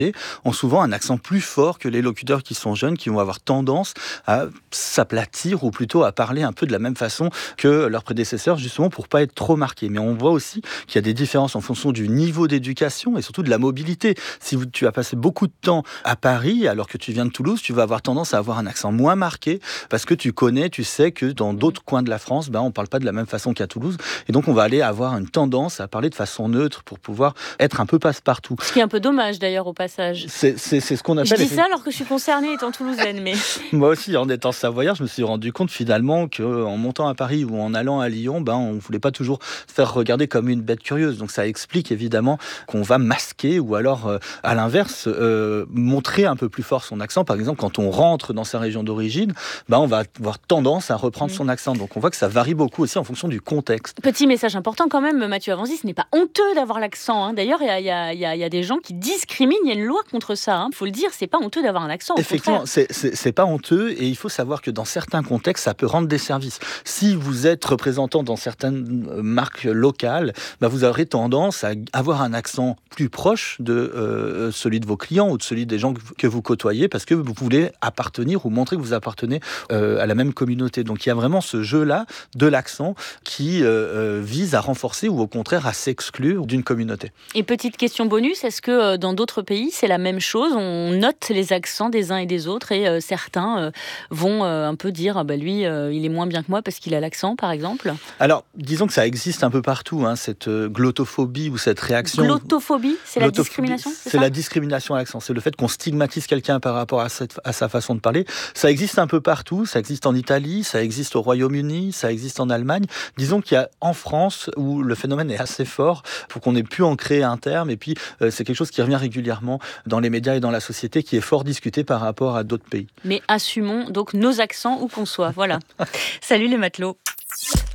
ont souvent un accent plus fort que les locuteurs qui sont jeunes, qui vont avoir tendance à s'aplatir ou plutôt à parler un peu de la même façon que leurs prédécesseurs, justement pour pas être trop marqués. Mais on voit aussi qu'il y a des différences en fonction du niveau d'éducation et surtout de la mobilité. Si tu as passé beaucoup de temps à Paris alors que tu viens de Toulouse, tu vas avoir tendance à avoir un accent moins marqué parce que tu sais que dans d'autres coins de la France, on parle pas de la même façon qu'à Toulouse. Et donc on va aller avoir une tendance à parler de façon neutre pour pouvoir être un peu passe-partout. Ce qui est un peu dommage d'ailleurs au passage. C'est ce qu'on appelle... Je dis ça alors que je suis concernée étant toulousaine. Mais... Moi aussi, en étant savoyard, je me suis rendu compte finalement qu'en montant à Paris ou en allant à Lyon, on ne voulait pas toujours se faire regarder comme une bête curieuse. Donc ça explique évidemment qu'on va masquer ou alors à l'inverse, montrer un peu plus fort son accent. Par exemple, quand on rentre dans sa région d'origine, on va avoir tendance à reprendre son accent. Donc on voit que ça varie beaucoup aussi en fonction du contexte. Petit message important quand même, Mathieu Avanzi, ce n'est pas honteux d'avoir l'accent. D'ailleurs, il y a des gens qui discriminent, il y a une loi contre ça. Il faut le dire, c'est pas honteux d'avoir un accent. Effectivement, c'est pas honteux et il faut savoir que dans certains contextes, ça peut rendre des services. Si vous êtes représentant dans certaines marques locales, vous aurez tendance à avoir un accent plus proche de celui de vos clients ou de celui des gens que vous côtoyez parce que vous voulez appartenir ou montrer que vous appartenez à la même communauté. Donc il y a vraiment ce jeu-là de l'accent qui vise à renforcer ou au contraire à s'exclure d'une communauté. Et petite question bonus, est-ce que dans d'autres pays c'est la même chose ? On note les accents des uns et des autres et certains vont un peu dire lui il est moins bien que moi parce qu'il a l'accent par exemple ? Alors disons que ça existe un peu partout, cette glottophobie ou cette réaction. Glottophobie, c'est la discrimination ? C'est la discrimination à l'accent, c'est le fait qu'on stigmatise quelqu'un par rapport à sa façon de parler. Ça existe un peu partout, ça existe en Italie, ça existe au Royaume-Uni, ça existe en Allemagne. Disons qu'il y a en France où le phénomène est assez fort pour qu'on ait pu en créer un terme et puis c'est quelque chose qui revient régulièrement dans les médias et dans la société qui est fort discuté par rapport à d'autres pays. Mais assumons donc nos accents où qu'on soit, voilà. Salut les matelots.